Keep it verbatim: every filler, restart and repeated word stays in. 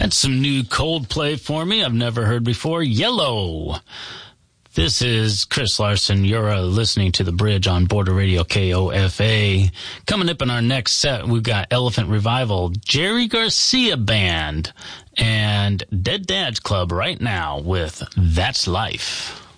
That's some new Coldplay for me I've never heard before. Yellow. This is Chris Larson. You're uh, listening to The Bridge on Border Radio K O F A. Coming up in our next set, we've got Elephant Revival, Jerry Garcia Band, and Dead Dads Club right now with That's Life.